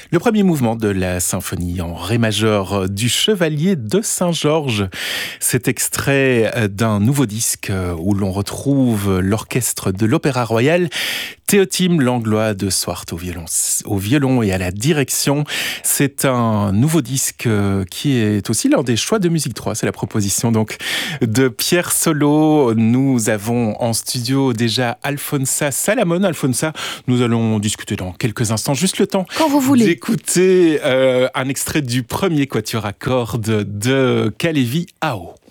Le premier mouvement de la symphonie en ré majeur du Chevalier de Saint-Georges. Cet extrait d'un nouveau disque où l'on retrouve l'orchestre de l'Opéra Royal. Théotime Langlois de Swart au violon et à la direction. C'est un nouveau disque qui est aussi l'un des choix de Musique 3. C'est la proposition donc de Pierre Solo. Nous avons en studio déjà Alfonsa Salamone. Alfonsa, nous allons discuter dans quelques instants. Juste le temps quand vous voulez d'écouter un extrait du premier quatuor à cordes de Kalevi Ao.